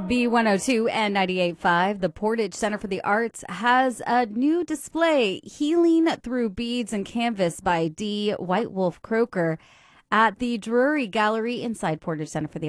B102 and 98.5, the Portage Center for the Arts has a new display, Healing Through Beads and Canvas by D. White Wolf Croker, at the Drury Gallery inside Portage Center for the